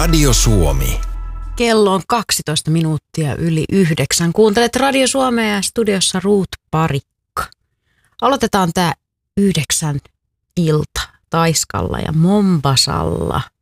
Radio Suomi. Kello on 12 minuuttia yli 9. Kuuntelet Radio Suomea ja studiossa Ruut Parikka. Aloitetaan tää 9 ilta Taiskalla ja Mombasalla.